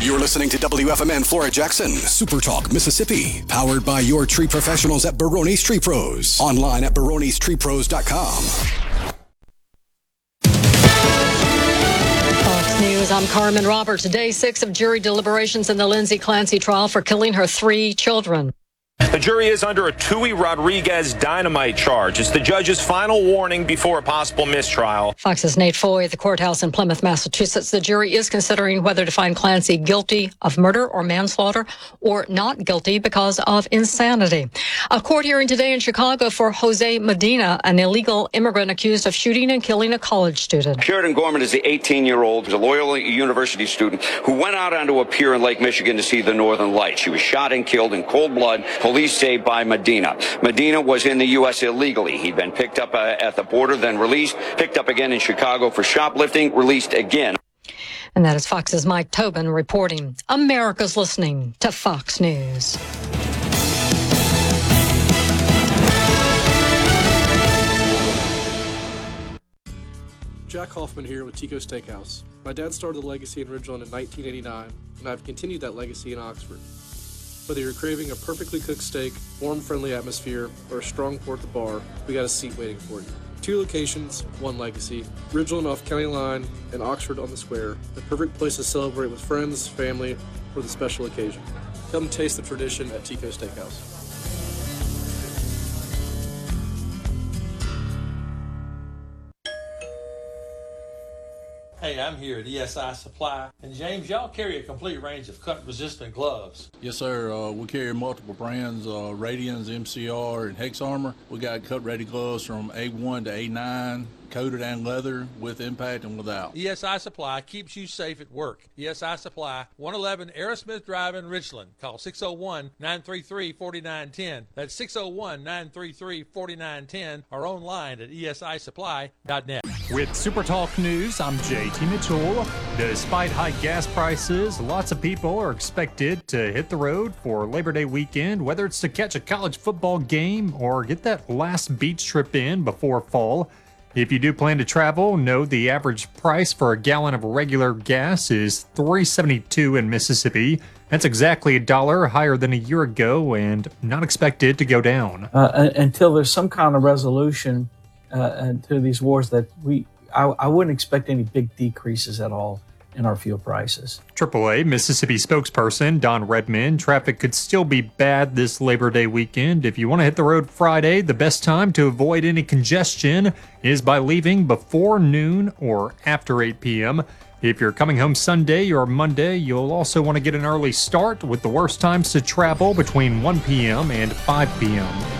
You're listening to WFMN Flora Jackson, Super Talk, Mississippi. Powered by your tree professionals at Barone's Tree Pros. Online at baronestreepros.com. Fox News, I'm Carmen Roberts. Day 6 of jury deliberations in the Lindsay Clancy trial for killing her 3 children. The jury is under a Tui Rodriguez dynamite charge. It's the judge's final warning before a possible mistrial. Fox's Nate Foy at the courthouse in Plymouth, Massachusetts. The jury is considering whether to find Clancy guilty of murder or manslaughter or not guilty because of insanity. A court hearing today in Chicago for Jose Medina, an illegal immigrant accused of shooting and killing a college student. Sheridan Gorman is the 18-year-old, a Loyola University student who went out onto a pier in Lake Michigan to see the Northern Lights. She was shot and killed in cold blood. Police say by Medina. Medina was in the U.S. illegally. He'd been picked up at the border, then released, picked up again in Chicago for shoplifting, released again. And that is Fox's Mike Tobin reporting. America's listening to Fox News. Jack Hoffman here with Tico Steakhouse. My dad started the legacy in Ridgeland in 1989, and I've continued that legacy in Oxford. Whether you're craving a perfectly cooked steak, warm, friendly atmosphere, or a strong pour at the bar, we got a seat waiting for you. 2 locations, 1 legacy. Ridgeland off County Line and Oxford on the Square. The perfect place to celebrate with friends, family, or the special occasion. Come taste the tradition at Tico Steakhouse. Hey, I'm here at ESI Supply. And James, y'all carry a complete range of cut-resistant gloves. Yes, sir. We carry multiple brands, Radians, MCR, and Hex Armor. We got cut-ready gloves from A1 to A9, coated and leather, with impact and without. ESI Supply keeps you safe at work. ESI Supply, 111 Aerosmith Drive in Richland. Call 601-933-4910. That's 601-933-4910 or online at esisupply.net. With Super Talk News, I'm JT Mitchell. Despite high gas prices, lots of people are expected to hit the road for Labor Day weekend, whether it's to catch a college football game or get that last beach trip in before fall. If you do plan to travel, know the average price for a gallon of regular gas is $3.72 in Mississippi. That's exactly $1 higher than a year ago and not expected to go down. Until there's some kind of resolution to these wars, that I wouldn't expect any big decreases at all in our fuel prices. AAA Mississippi spokesperson Don Redmond, traffic could still be bad this Labor Day weekend. If you want to hit the road Friday, the best time to avoid any congestion is by leaving before noon or after 8 p.m. If you're coming home Sunday or Monday, you'll also want to get an early start, with the worst times to travel between 1 p.m. and 5 p.m.